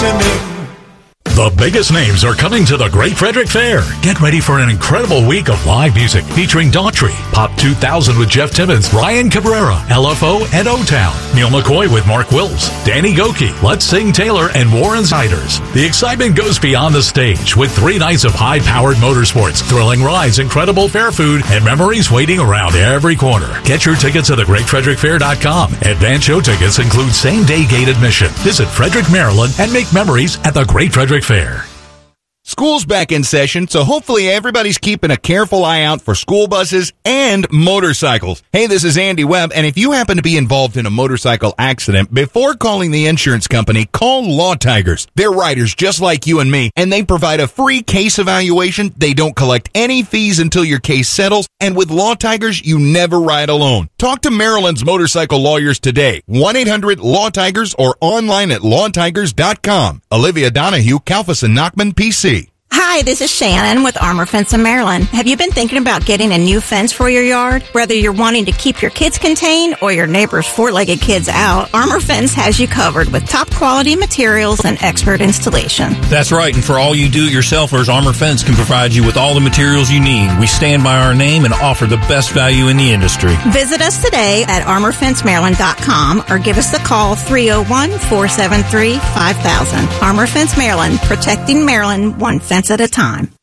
listening. The biggest names are coming to the Great Frederick Fair. Get ready for an incredible week of live music featuring Daughtry, Pop 2000 with Jeff Timmons, Ryan Cabrera, LFO, and O-Town, Neil McCoy with Mark Wills, Danny Goki, Let's Sing Taylor, and Warren Siders. The excitement goes beyond the stage with 3 nights of high-powered motorsports, thrilling rides, incredible fair food, and memories waiting around every corner. Get your tickets at thegreatfrederickfair.com. Advance show tickets include same-day gate admission. Visit Frederick, Maryland, and make memories at the Great Frederick Fair. School's back in session, so hopefully everybody's keeping a careful eye out for school buses and motorcycles. Hey, this is Andy Webb, and if you happen to be involved in a motorcycle accident, before calling the insurance company, call Law Tigers. They're writers just like you and me, and they provide a free case evaluation. They don't collect any fees until your case settles, and with Law Tigers, you never ride alone. Talk to Maryland's motorcycle lawyers today. 1-800-LAW-TIGERS or online at lawtigers.com. Olivia Donahue, Kalfas and Nachman, PC. Hi, this is Shannon with Armor Fence in Maryland. Have you been thinking about getting a new fence for your yard? Whether you're wanting to keep your kids contained or your neighbor's 4-legged kids out, Armor Fence has you covered with top quality materials and expert installation. That's right, and for all you do-it-yourselfers, Armor Fence can provide you with all the materials you need. We stand by our name and offer the best value in the industry. Visit us today at armorfencemaryland.com or give us a call 301-473-5000. Armor Fence Maryland, protecting Maryland one fence at a time.